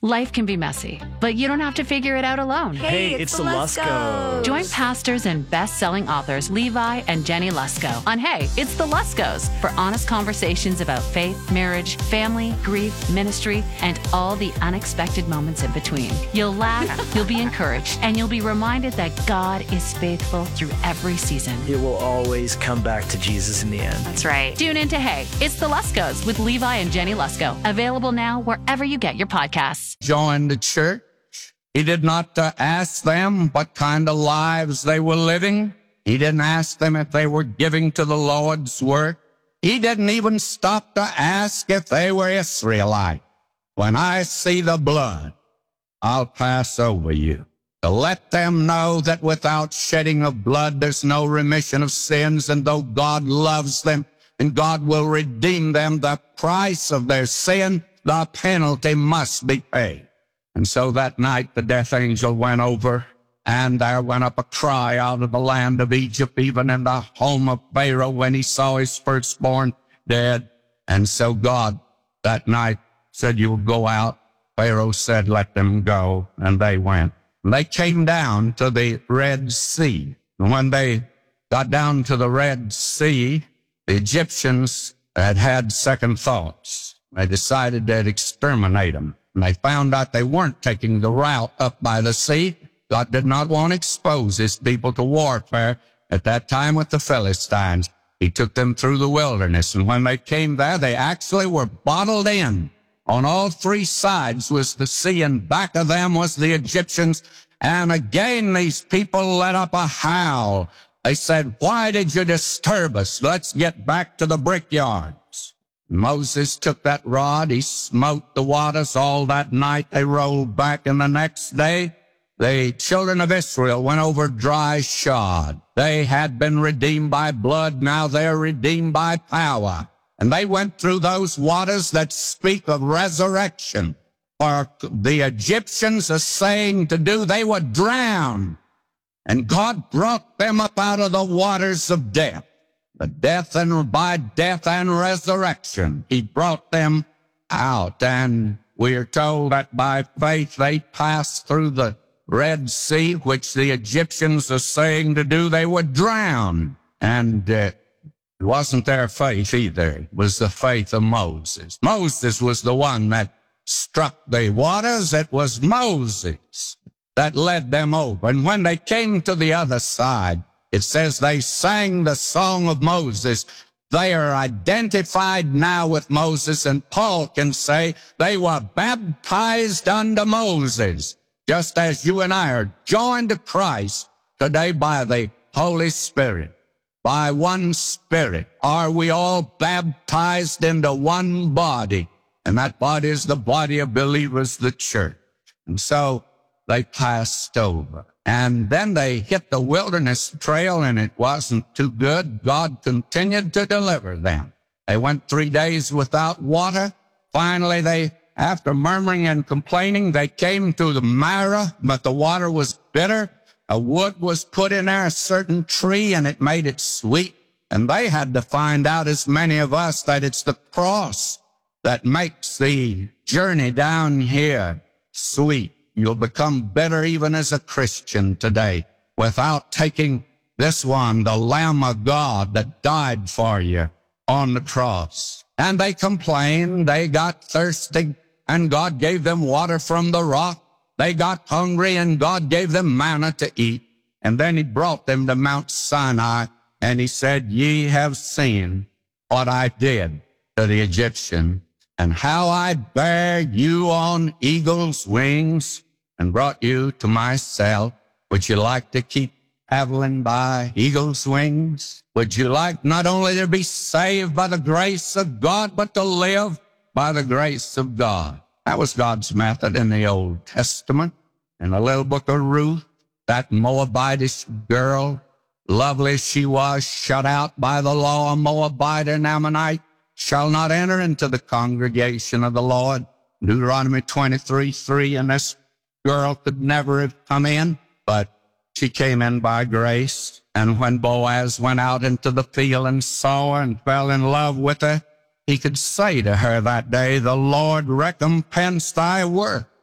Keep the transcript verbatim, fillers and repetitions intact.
Life can be messy, but you don't have to figure it out alone. Hey, hey it's, it's the Luskos. Join pastors and best-selling authors Levi and Jenny Lusko on Hey, It's the Luskos for honest conversations about faith, marriage, family, grief, ministry, and all the unexpected moments in between. You'll laugh, you'll be encouraged, and you'll be reminded that God is faithful through every season. It will always come back to Jesus in the end. That's right. Tune in to Hey, It's the Luskos with Levi and Jenny Lusko. Available now wherever you get your podcasts. Joined the church. He did not uh, ask them what kind of lives they were living. He didn't ask them if they were giving to the Lord's work. He didn't even stop to ask if they were Israelite. When I see the blood, I'll pass over you. To let them know that without shedding of blood, there's no remission of sins. And though God loves them and God will redeem them, the price of their sin, the penalty must be paid. And so that night the death angel went over, and there went up a cry out of the land of Egypt, even in the home of Pharaoh, when he saw his firstborn dead. And so God that night said, you will go out. Pharaoh said, let them go. And they went. And they came down to the Red Sea. And when they got down to the Red Sea, the Egyptians had had second thoughts. They decided they'd exterminate them. And they found out they weren't taking the route up by the sea. God did not want to expose his people to warfare at that time with the Philistines. He took them through the wilderness. And when they came there, they actually were bottled in. On all three sides was the sea, and back of them was the Egyptians. And again, these people let up a howl. They said, why did you disturb us? Let's get back to the brickyards. Moses took that rod. He smote the waters all that night. They rolled back, and the next day, the children of Israel went over dry shod. They had been redeemed by blood. Now they're redeemed by power. And they went through those waters that speak of resurrection. For the Egyptians are saying to do, they would drown. And God brought them up out of the waters of death. The death and by death and resurrection, he brought them out. And we are told that by faith they passed through the Red Sea, which the Egyptians are saying to do, they would drown. And uh, it wasn't their faith either. It was the faith of Moses. Moses was the one that struck the waters. It was Moses that led them over. And when they came to the other side, it says they sang the song of Moses. They are identified now with Moses, and Paul can say they were baptized unto Moses, just as you and I are joined to Christ today by the Holy Spirit. By one Spirit are we all baptized into one body, and that body is the body of believers, the church. And so they passed over. And then they hit the wilderness trail, and it wasn't too good. God continued to deliver them. They went three days without water. Finally, they, after murmuring and complaining, they came to the Marah, but the water was bitter. A wood was put in there, a certain tree, and it made it sweet. And they had to find out, as many of us, that it's the cross that makes the journey down here sweet. You'll become better even as a Christian today without taking this one, the Lamb of God that died for you on the cross. And they complained, they got thirsty, and God gave them water from the rock. They got hungry, and God gave them manna to eat. And then he brought them to Mount Sinai, and he said, ye have seen what I did to the Egyptian, and how I bare you on eagle's wings and brought you to myself. Would you like to keep traveling by eagle's wings? Would you like not only to be saved by the grace of God, but to live by the grace of God? That was God's method in the Old Testament. In the little book of Ruth, that Moabitish girl, lovely as she was, shut out by the law, a Moabite and Ammonite, shall not enter into the congregation of the Lord. Deuteronomy twenty-three three, and this girl could never have come in, but she came in by grace. And when Boaz went out into the field and saw her and fell in love with her, he could say to her that day, the Lord recompense thy work.